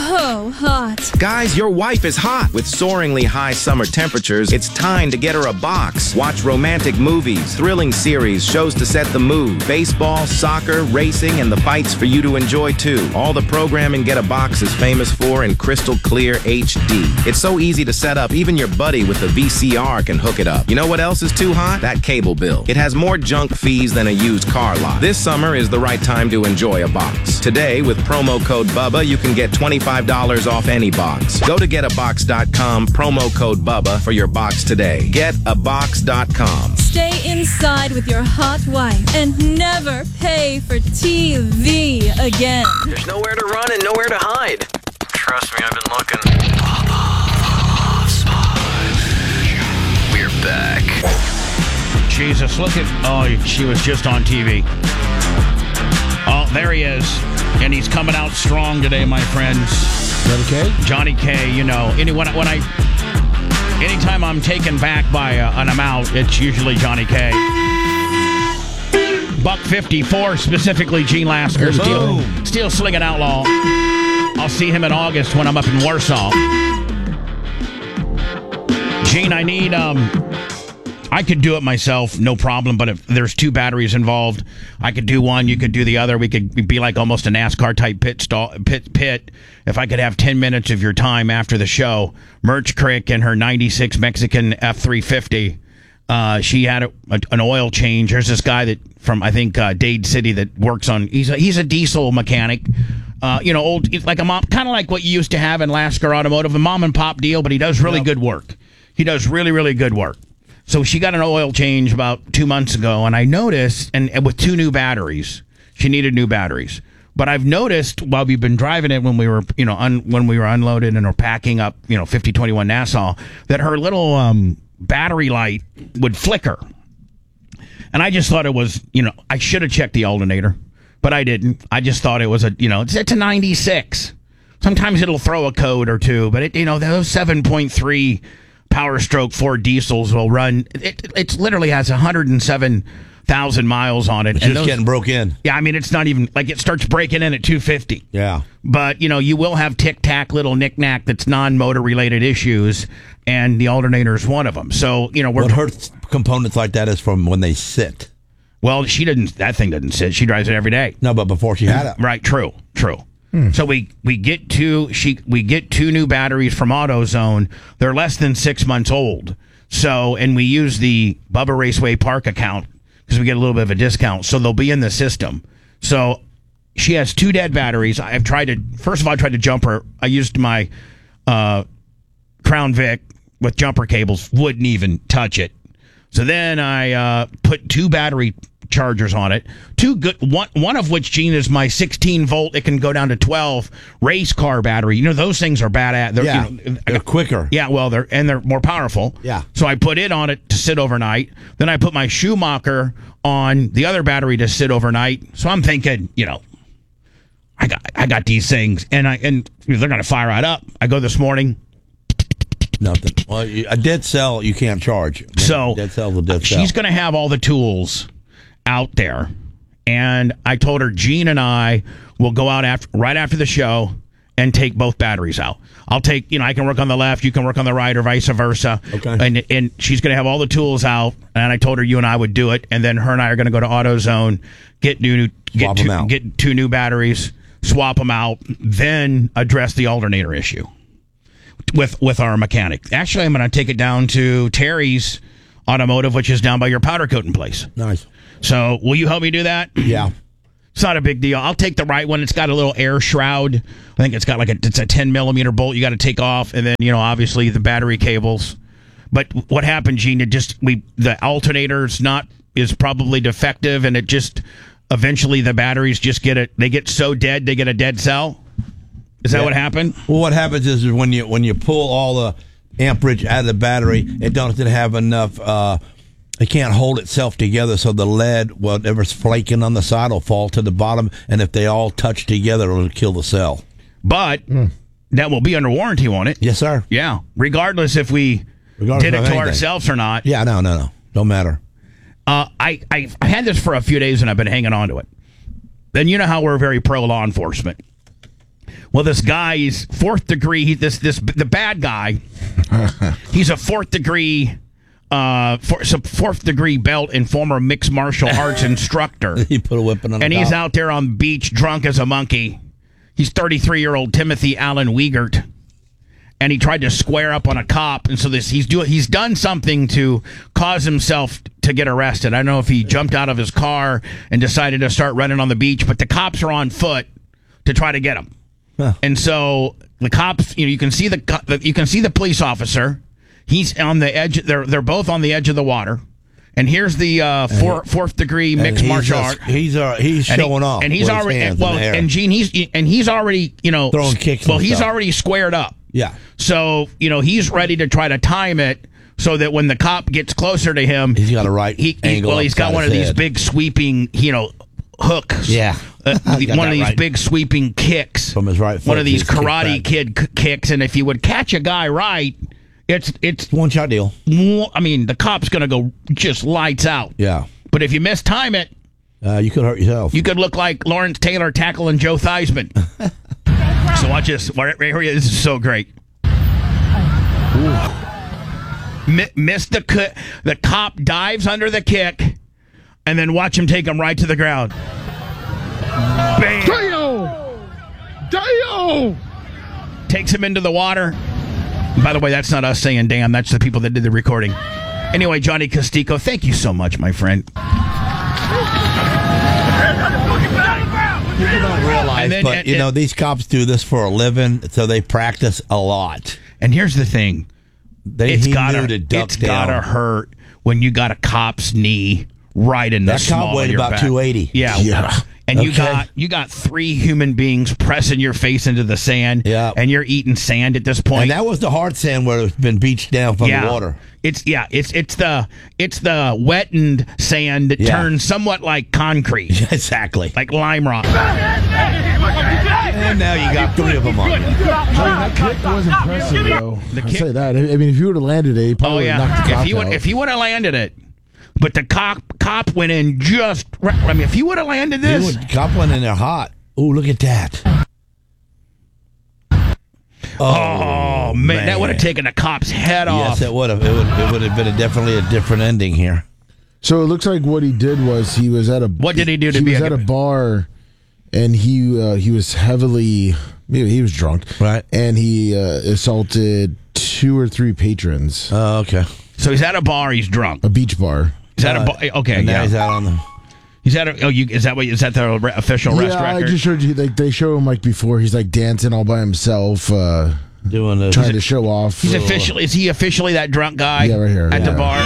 so hot. Guys, your wife is hot. With soaringly high summer temperatures, it's time to get her a box. Watch romantic movies, thrilling series, shows to set the mood, baseball, soccer, racing, and the fights for you to enjoy too. All the programming Get a Box is famous for in crystal clear HD. It's so easy to set up, even your buddy with the VCR can hook it up. You know what else is too hot? That cable bill. It has more junk fees than a used car lot. This summer is the right time to enjoy a box. Today, with promo code BUBBA, you can get $25 off any box. Go to getabox.com, promo code BUBBA for your box today. Getabox.com. Stay inside with your hot wife and never pay for TV again. There's nowhere to run and nowhere to hide. Trust me, I've been looking. We're back. Jesus, look at... Oh, she was just on TV. Oh, there he is. And he's coming out strong today, my friends. Johnny K? Johnny K, you know. Anytime I'm taken back by an amount, it's usually Johnny K. Buck 54, specifically Gene Lasker. Steel Slinging Outlaw. I'll see him in August when I'm up in Warsaw. Gene, I need... I could do it myself, no problem, but if there's two batteries involved, I could do one, you could do the other. We could be like almost a NASCAR-type pit. If I could have 10 minutes of your time after the show, Merch Crick and her 96 Mexican F-350, she had an oil change. There's this guy that from, I think, Dade City that works on, he's a diesel mechanic. Old, like a mom, kind of like what you used to have in Lasker Automotive, a mom and pop deal, but he does really good work. He does really, really good work. So she got an oil change about 2 months ago, and I noticed, and with two new batteries, she needed new batteries. But I've noticed while we've been driving it when we were, when we were unloaded and were packing up, 5021 Nassau, that her little battery light would flicker. And I just thought it was, I should have checked the alternator, but I didn't. I just thought it was it's a 96. Sometimes it'll throw a code or two, but those 7.3 Power Stroke 4 diesels will run. It literally has 107,000 miles on it. It's just getting broke in. Yeah, I mean, it's not even like it starts breaking in at 250. Yeah. But, you will have tic-tac little knick-knack that's non-motor related issues, and the alternator is one of them. So, what hurts components like that is from when they sit. Well, that thing doesn't sit. She drives it every day. No, but before she had it. Right, true. So we get two new batteries from AutoZone. They're less than 6 months old. So, and we use the Bubba Raceway Park account because we get a little bit of a discount. So they'll be in the system. So she has two dead batteries. First of all, I tried to jump her. I used my Crown Vic with jumper cables. Wouldn't even touch it. So then I put two battery chargers on it. Two good, one of which, Gene, is my 16 volt. It can go down to 12 race car battery. Those things are badass. They're quicker. Yeah, well, they're more powerful. Yeah. So I put it on it to sit overnight. Then I put my Schumacher on the other battery to sit overnight. So I'm thinking, I got these things, and they're gonna fire right up. I go this morning. Nothing. Well, a dead cell you can't charge. So dead cell's a dead cell. She's gonna have all the tools out there, and I told her Gene and I will go out right after the show and take both batteries out. I'll take, I can work on the left, you can work on the right, or vice versa. Okay. And she's going to have all the tools out, and I told her you and I would do it, and then her and I are going to go to AutoZone, get two new batteries, swap them out, then address the alternator issue with our mechanic. Actually, I'm going to take it down to Terry's Automotive, which is down by your powder coating place. Nice. So, will you help me do that? Yeah. It's not a big deal. I'll take the right one. It's got a little air shroud. I think it's got it's a 10 millimeter bolt you got to take off, and then obviously the battery cables. But what happened, Gene? The alternator is probably defective, and it just eventually the batteries just they get so dead they get a dead cell. Is that what happened? Well, what happens is when you pull all the amperage out of the battery, it doesn't have enough. It can't hold itself together, so the lead, whatever's flaking on the side, will fall to the bottom, and if they all touch together, it'll kill the cell. But that will be under warranty, won't it? Yes, sir. Yeah, regardless if we did it to ourselves or not. Yeah, no. Don't matter. I've had this for a few days, and I've been hanging on to it. Then you know how we're very pro law enforcement. Well, this guy is 4th degree. The bad guy. He's a 4th degree. 4th degree belt and former mixed martial arts instructor. He put a whipping on. And he's out there on the beach drunk as a monkey. He's 33-year-old Timothy Allen Wiegert. And he tried to square up on a cop, and so he's done something to cause himself to get arrested. I don't know if he jumped out of his car and decided to start running on the beach, but the cops are on foot to try to get him. Huh. And so the cops, you can see the police officer. He's on the edge. They're both on the edge of the water. And here's the 4th degree mixed martial art. He's showing off. And he's already and Gene he's already throwing kicks. Well, he's already squared up. Yeah. So, he's ready to try to time it so that when the cop gets closer to him, he's got a right angle. Well, he's got one of these big sweeping, hooks. Yeah. One of these big sweeping kicks. From his right foot. One of these Karate Kid kicks. And if you would catch a guy right, it's one-shot deal. I mean, the cop's going to go just lights out. Yeah. But if you mistime it, you could hurt yourself. You could look like Lawrence Taylor tackling Joe Theismann. So watch this. Right here. This is so great. Missed the cop dives under the kick, and then watch him take him right to the ground. Bam! Damn! Takes him into the water. By the way, that's not us saying damn. That's the people that did the recording. Anyway, Johnny Costico, thank you so much, my friend. People don't realize, these cops do this for a living, so they practice a lot. And here's the thing. It's gotta hurt when you got a cop's knee right in the small of your back. That cop weighed about 280. Yeah. And you got 3 human beings pressing your face into the sand, and you're eating sand at this point. And that was the hard sand where it's been beached down from the water. It's the wettened sand that turns somewhat like concrete. Exactly. Like lime rock. And now you got 3 of them on you. That kick was impressive, though. I'll say that. I mean, if you would have landed it, he probably would have knocked the cop out. If he would have landed it, but the cop went in just... I mean, if he would have landed this... Cop went in there hot. Oh, look at that. Oh, man. That would have taken the cop's head off. Yes, it would have. It would have been definitely a different ending here. So it looks like what he did was he was at a... What did he do to be He was at a bar, and he was heavily... He was drunk. Right. And he assaulted 2 or 3 patrons. Oh, okay. So he's at a bar. He's drunk. A beach bar. He's at a bar. Okay, and now he's out on the... He's at a... is that the official rest record? Yeah, I just showed you. Like, they show him before. He's dancing all by himself, doing this, trying to show off. He's officially... Is he officially that drunk guy? Yeah, right here. At the bar?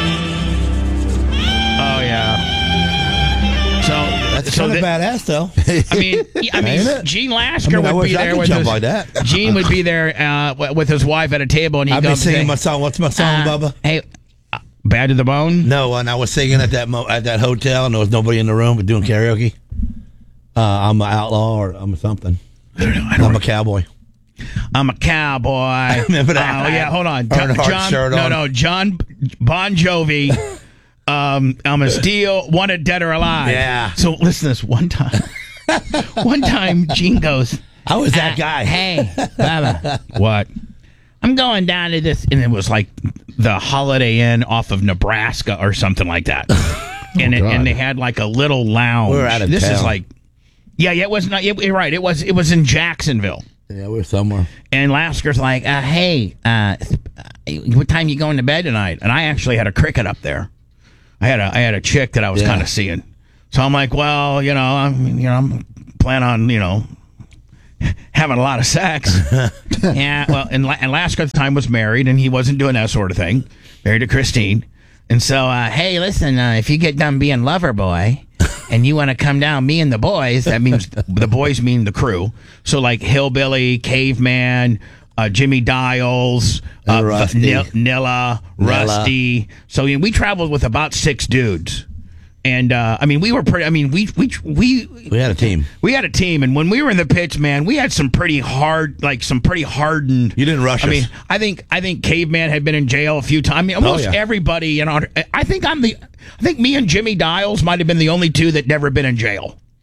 Oh, yeah. That's kind of badass, though. I mean, Gene Lasker would be there with his... like that. Gene would be there with his wife at a table, and he'd I'd be singing my song. What's my song, Bubba? Hey... Bad to the Bone? No, and I was singing at that hotel, and there was nobody in the room, but doing karaoke. I'm an outlaw, or I'm something. I'm a cowboy. I'm a cowboy. Remember that? Oh, yeah, hold on. John Bon Jovi. I'm a steal, wanted dead or alive. Yeah. So listen to this one time. One time, Gene goes, I was that guy. Hey, Bubba. What? I'm going down to this, and it was like the Holiday Inn off of Nebraska or something like that. And they had like a little lounge. We're out of this town. is like, it was not. You're right. It was in Jacksonville. Yeah, we're somewhere. And Lasker's like, hey, what time you going to bed tonight? And I actually had a cricket up there. I had a chick that I was kind of seeing. So I'm like, well, I'm planning on, having a lot of sex. Yeah, well, and Lasker at the time was married, and he wasn't doing that sort of thing. Married to Christine. And so, hey, listen, if you get done being lover boy, and you want to come down, me and the boys, that means the boys mean the crew. So, like Hillbilly, Caveman, Jimmy Dials, Nilla, Rusty. So we traveled with about 6 dudes. And we were pretty. We had a team. We had a team, and when we were in the pits, man, we had some pretty hardened. You didn't rush us. I think Caveman had been in jail a few times. Almost everybody. I think me and Jimmy Dials might have been the only 2 that never been in jail.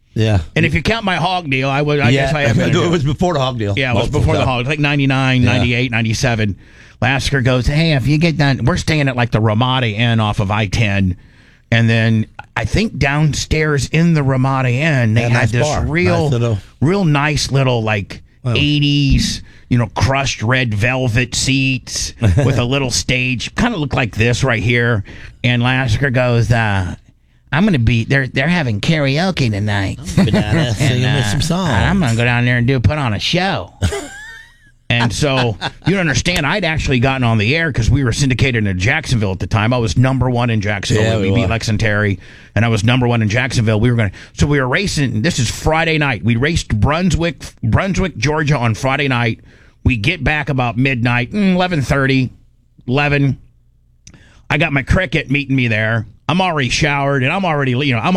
Yeah. And if you count my hog deal, I guess I have. It was before the hog deal. Yeah, it was before the hog. Like 99, 98, 97. Lasker goes, hey, if you get done, we're staying at like the Ramada Inn off of I-10. And then I think downstairs in the Ramada Inn, they had this real nice little like 80s, crushed red velvet seats with a little stage. Kind of looked like this right here. And Lasker goes, I'm going to be, they're having karaoke tonight. Singing me some songs. I'm going to go down there and put on a show. And so, you don't understand, I'd actually gotten on the air because we were syndicated in Jacksonville at the time. I was number one in Jacksonville. Yeah, we beat Lex and Terry, and I was number one in Jacksonville. We were racing, this is Friday night. We raced Brunswick, Georgia on Friday night. We get back about midnight, 11:30, 11. I got my cricket meeting me there. I'm already showered, and I'm already, I'm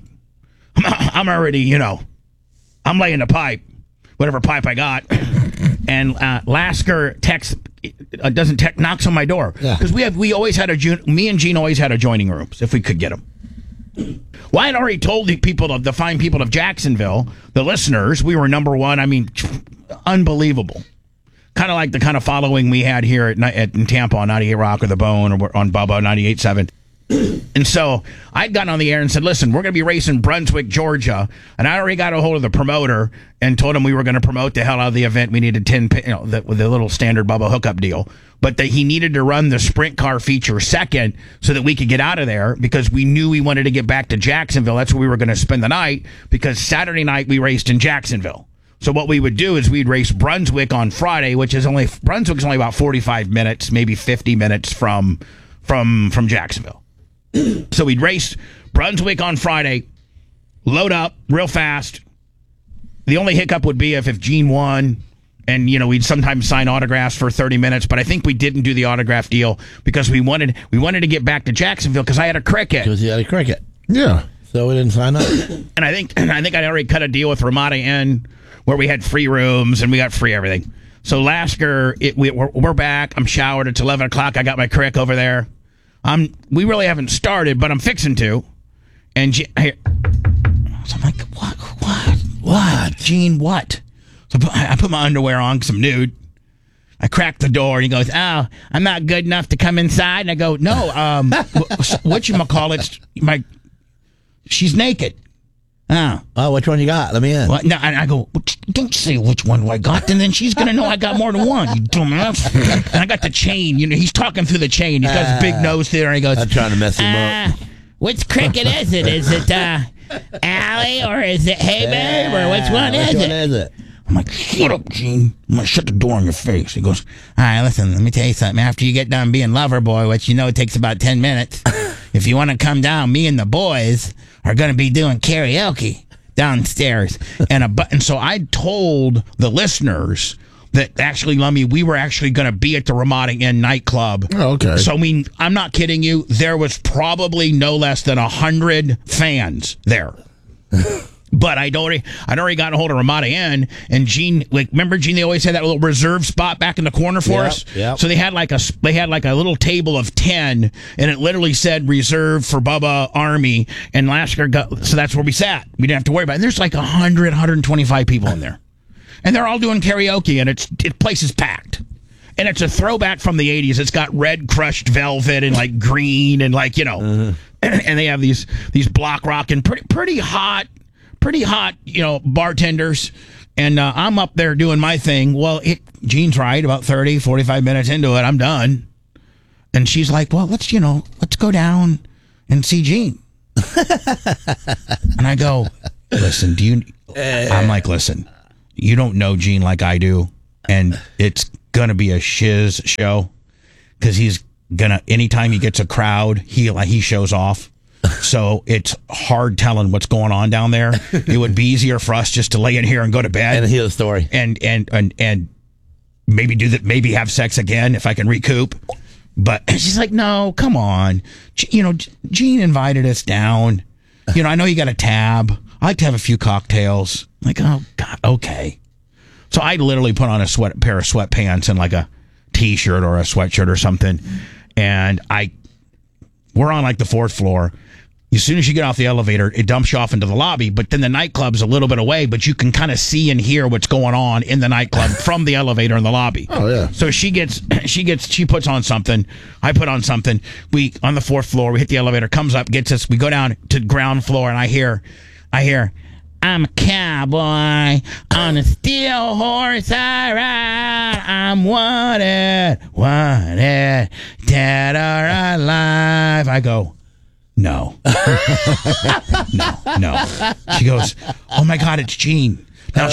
laying the pipe, whatever pipe I got. And Lasker knocks on my door because we always had me and Gene always had adjoining rooms if we could get them. Well, I had already told the fine people of Jacksonville, the listeners, we were number one. I mean, unbelievable. Kind of like the kind of following we had here in Tampa on 98 Rock or The Bone or on Bubba 98.7. And so I'd gotten on the air and said, listen, we're going to be racing Brunswick, Georgia. And I already got a hold of the promoter and told him we were going to promote the hell out of the event. We needed 10, with the little standard Bubba hookup deal. But that he needed to run the sprint car feature second so that we could get out of there because we knew we wanted to get back to Jacksonville. That's where we were going to spend the night because Saturday night we raced in Jacksonville. So what we would do is we'd race Brunswick on Friday, Brunswick's only about 45 minutes, maybe 50 minutes from Jacksonville. So we'd race Brunswick on Friday, load up real fast. The only hiccup would be if Gene won, and we'd sometimes sign autographs for 30 minutes. But I think we didn't do the autograph deal because we wanted to get back to Jacksonville because I had a cricket. Because you had a cricket. Yeah. So we didn't sign up. And I think I'd already cut a deal with Ramada Inn where we had free rooms and we got free everything. So Lasker, we're back. I'm showered. It's 11 o'clock. I got my crick over there. We really haven't started, but I'm fixing to. And so I'm like, what? Gene, what? So I put my underwear on because I'm nude. I crack the door, and he goes, oh, I'm not good enough to come inside. And I go, no, whatchamacallit, she's naked. Oh, which one you got? Let me in. Well, no, and I go, don't say which one I got, and then she's going to know I got more than one, you dumbass. And I got the chain. He's talking through the chain. He's got his big nose there, and he goes, I'm trying to mess him up. Which cricket is it? Is it Allie, or is it Hey Babe, or which one is it? I'm like, shut up, Gene. I'm going to shut the door in your face. He goes, all right, listen, let me tell you something. After you get done being lover boy, which it takes about 10 minutes, if you want to come down, me and the boys are going to be doing karaoke downstairs. And so I told the listeners that actually, Lummy, we were actually going to be at the Ramada Inn nightclub. Oh, okay. So, I'm not kidding you. There was probably no less than 100 fans there. But I'd already gotten a hold of Ramada Inn, and Gene, remember Gene? They always had that little reserve spot back in the corner for us. Yep. So they had like a little table of 10, and it literally said reserved for Bubba Army. And Lasker so that's where we sat. We didn't have to worry about it. And there's like 125 people in there, and they're all doing karaoke, and the place is packed. And it's a throwback from the 80s. It's got red crushed velvet and like green and and they have these block rock and pretty hot, bartenders. And I'm up there doing my thing. Well, Gene's right. About 30, 45 minutes into it, I'm done. And she's like, well, let's go down and see Gene. And I go, listen, I'm like, listen, you don't know Gene like I do. And it's going to be a shiz show because he's going to, anytime he gets a crowd, he shows off. So it's hard telling what's going on down there. It would be easier for us just to lay in here and go to bed and hear the story, and maybe have sex again if I can recoup. But she's like, no, come on, Gene invited us down. I know you got a tab. I like to have a few cocktails. I'm like, oh God, okay. So I literally put on a pair of sweatpants and like a t-shirt or a sweatshirt or something, and we're on like the fourth floor. As soon as you get off the elevator, it dumps you off into the lobby, but then the nightclub's a little bit away, but you can kind of see and hear what's going on in the nightclub from the elevator in the lobby. Oh, yeah. So she puts on something. I put on something. We, on the 4th floor, we hit the elevator, comes up, gets us, we go down to ground floor, and I hear, I'm a cowboy on a steel horse I ride. I'm wanted, dead or alive. I go, no. No. She goes, oh my God, it's Jean. Now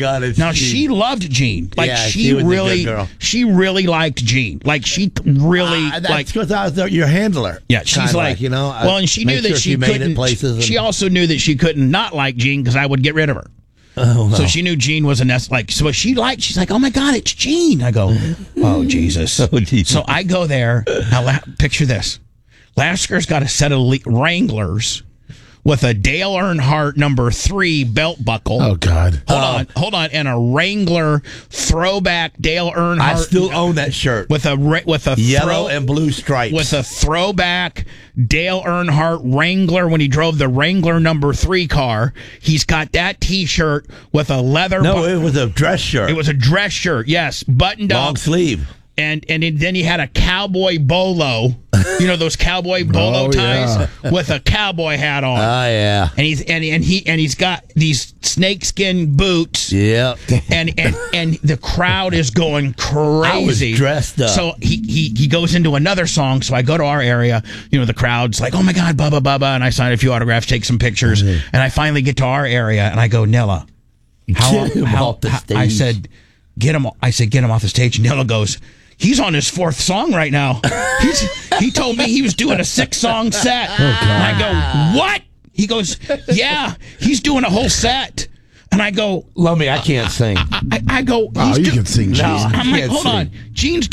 she loved Jean. Like she was really, a good girl. She really liked Jean. Like she really that's because I was your handler. Yeah, she's like, well, and she knew that she couldn't. She also knew that she couldn't not like Jean because I would get rid of her. Oh, no. So she knew Jean was a nest. Like, so she's like, oh my God, it's Jean. I go, oh Jesus. Oh, Jesus. So I go there. Now picture this. Lasker's got a set of Wranglers with a Dale Earnhardt number 3 belt buckle. Oh God! Hold on, and a Wrangler throwback Dale Earnhardt. I still own that shirt with a yellow and blue stripes. With a throwback Dale Earnhardt Wrangler when he drove the Wrangler number 3 car. He's got that T-shirt with a leather. No, it was a dress shirt. It was a dress shirt. Yes, buttoned up, long sleeve. And then he had a cowboy bolo, those cowboy bolo ties with a cowboy hat on. Oh yeah. And he's got these snakeskin boots. Yeah. And the crowd is going crazy. I was dressed up. So he goes into another song. So I go to our area. The crowd's like, oh my God, Bubba, Bubba, and I sign a few autographs, take some pictures, and I finally get to our area, and I go, Nilla, get him off the stage. I said, get him off the stage. And Nilla goes, he's on his 4th song right now. He told me he was doing a 6-song set. Oh, God. And I go, what? He goes, yeah, he's doing a whole set. And I go, Lummy, I can't sing. I go, you can sing, Gene. No, I'm like, hold on. Gene's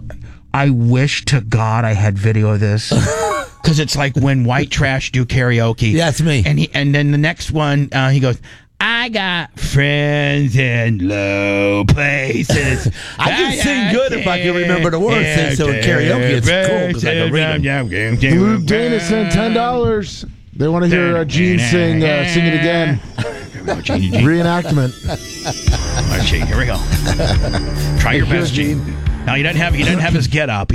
I wish to God I had video of this. Because it's like when White Trash do karaoke. Yeah, it's me. And then the next one, he goes, I got friends in low places. I can sing good if I can remember the words. So in karaoke, it's cool because I can read them. Blue Dana sent $10. They want to hear Gene sing it again. Reenactment. All right, Gene, here we go. Try your best, Gene. Now he doesn't have his get up.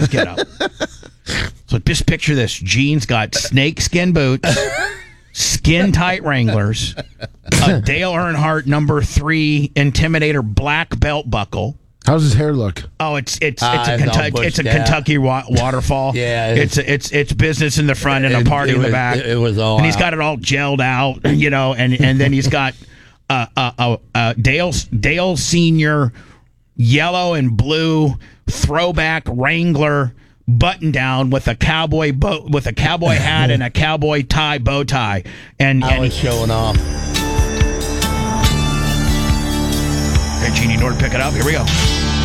So just picture this. Gene's got snakeskin boots. Skin tight Wranglers, a Dale Earnhardt number 3 Intimidator black belt buckle. How's his hair look? Oh, it's a Kentucky waterfall. Yeah, it's business in the front and a party in the back. It was all, and he's got it all gelled out, and then he's got Dale Senior yellow and blue throwback Wrangler button down with a cowboy hat and a cowboy bow tie, and I was showing off. Okay, Gene, you know where to pick it up. Here we go.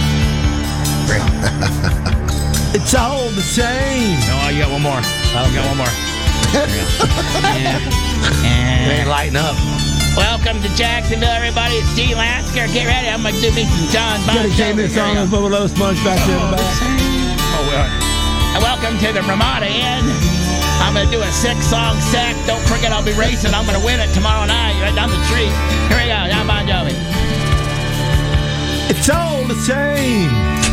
It's all the same. No, you got one more. I got one more. And they lighten up. Welcome to Jacksonville, everybody. It's Gene Lasker. Get ready. I'm going to do me some John Bon Jovi. Gonna this song with Bubba Sponge back there in the back. Welcome to the Ramada Inn. I'm going to do a 6-song set. Don't forget, I'll be racing. I'm going to win it tomorrow night right down the street. Here we go. John Bon Jovi. It's all the same.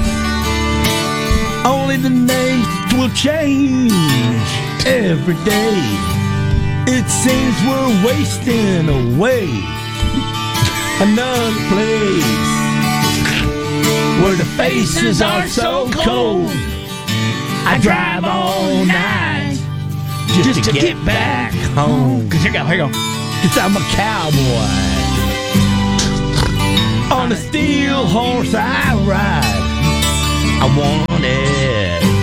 Only the names will change every day. It seems we're wasting away another place where the faces are so cold. I drive all night just to get back home. Here you go. Cause I'm a cowboy. On a steel horse I ride. I want it.